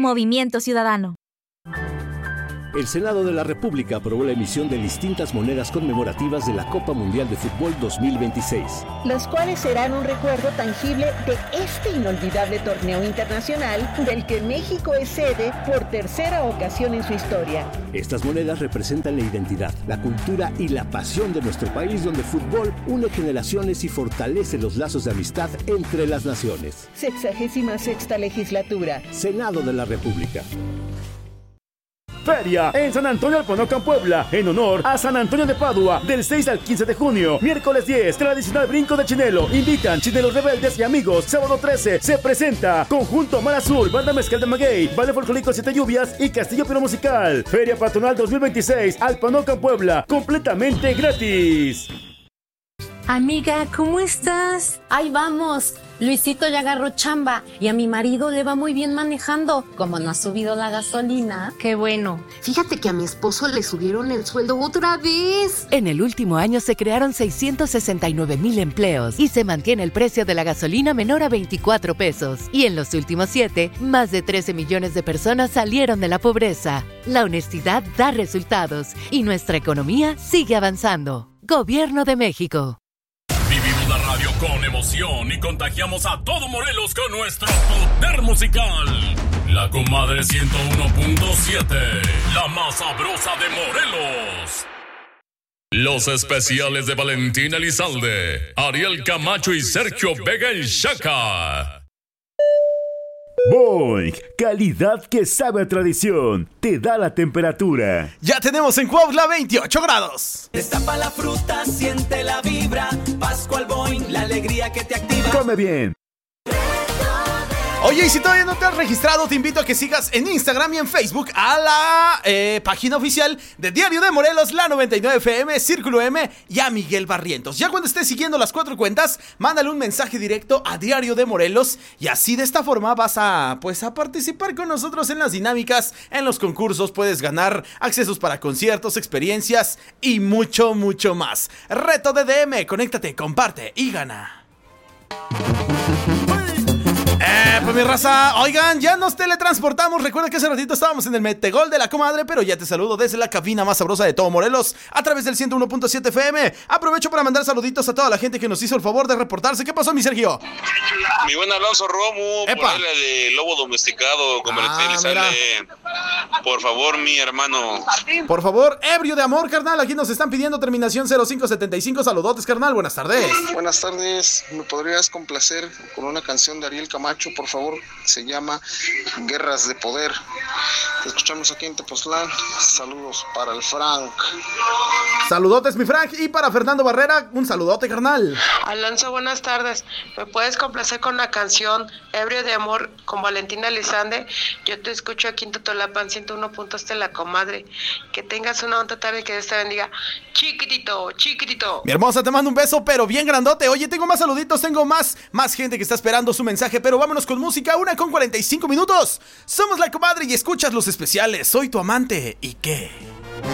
Movimiento Ciudadano. El Senado de la República aprobó la emisión de distintas monedas conmemorativas de la Copa Mundial de Fútbol 2026. Las cuales serán un recuerdo tangible de este inolvidable torneo internacional del que México es sede por tercera ocasión en su historia. Estas monedas representan la identidad, la cultura y la pasión de nuestro país, donde el fútbol une generaciones y fortalece los lazos de amistad entre las naciones. 66ª legislatura. Senado de la República. Feria en San Antonio Alponocan, Puebla, en honor a San Antonio de Padua, del 6 al 15 de junio. Miércoles 10, tradicional brinco de Chinelo. Invitan Chinelos Rebeldes y amigos. Sábado 13, se presenta Conjunto Mar Azul, Banda Mezcal de Maguey, Ballet Folclórico Siete Lluvias y Castillo Piromusical. Feria Patronal 2026, Alponocan, Puebla, completamente gratis. Amiga, ¿cómo estás? Ahí vamos. Luisito ya agarró chamba y a mi marido le va muy bien manejando. Como no ha subido la gasolina. Qué bueno. Fíjate que a mi esposo le subieron el sueldo otra vez. En el último año se crearon 669,000 empleos y se mantiene el precio de la gasolina menor a 24 pesos. Y en los últimos 7, más de 13 millones de personas salieron de la pobreza. La honestidad da resultados y nuestra economía sigue avanzando. Gobierno de México. Vivimos la radio con emoción y contagiamos a todo Morelos con nuestro poder musical. La Comadre 101.7, la más sabrosa de Morelos. Los especiales de Valentín Elizalde, Ariel Camacho y Sergio Vega el Chaca. Boing, calidad que sabe a tradición, te da la temperatura. Ya tenemos en Cuautla 28 grados. Destapa la fruta, siente la vibra. Pascual Boing, la alegría que te activa. Come bien. Oye, y si todavía no te has registrado, te invito a que sigas en Instagram y en Facebook a la página oficial de Diario de Morelos, la 99 FM, Círculo M y a Miguel Barrientos. Ya cuando estés siguiendo las 4 cuentas, mándale un mensaje directo a Diario de Morelos y así de esta forma vas a participar con nosotros en las dinámicas, en los concursos, puedes ganar accesos para conciertos, experiencias y mucho, mucho más. Reto de DM, conéctate, comparte y gana. Pues mi raza, oigan, ya nos teletransportamos. Recuerda que hace ratito estábamos en el Metegol de la Comadre, pero ya te saludo desde la cabina más sabrosa de todo Morelos, a través del 101.7 FM. Aprovecho para mandar saluditos a toda la gente que nos hizo el favor de reportarse. ¿Qué pasó, mi Sergio? Mi buen Alonso Romo, por ahí la de lobo domesticado, con por favor, mi hermano. Por favor, ebrio de amor, carnal. Aquí nos están pidiendo terminación 0575. Saludotes, carnal. Buenas tardes. Buenas tardes. ¿Me podrías complacer con una canción de Ariel Camacho, por favor? Se llama Guerras de Poder. Te escuchamos aquí en Tepoztlán. Saludos para el Frank. Saludotes, mi Frank. Y para Fernando Barrera, un saludote, carnal. Alonso, buenas tardes. ¿Me puedes complacer con la canción Ebrio de Amor con Valentina Elizalde? Yo te escucho aquí en Totolapan 101.7 La Comadre. Que tengas una bonita tarde, que Dios te bendiga. Chiquitito, chiquitito. Mi hermosa, te mando un beso, pero bien grandote. Oye, tengo más saluditos, tengo más gente que está esperando su mensaje, pero vámonos con música, 1:45. Somos La Comadre y escuchas los especiales. Soy tu amante, ¿y qué?